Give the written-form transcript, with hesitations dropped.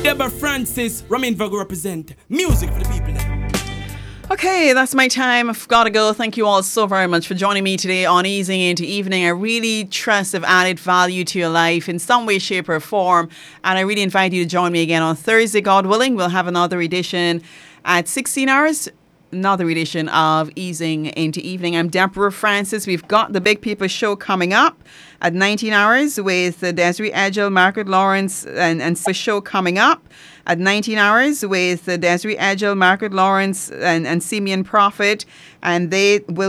Deborah Francis, Ramin Vago represent. Music for the people there. Okay, that's my time. I've got to go. Thank you all so very much for joining me today on Easing Into Evening. I really trust I've added value to your life in some way, shape or form. And I really invite you to join me again on Thursday, God willing. We'll have another edition at 16 hours. Another edition of Easing Into Evening. I'm Deborah Francis. We've got the Big People Show coming up at 19 hours with Desiree Edgell, Margaret Lawrence, and show coming up at 19 hours with Desiree Edgell, Margaret Lawrence, and Simeon Prophet. And they will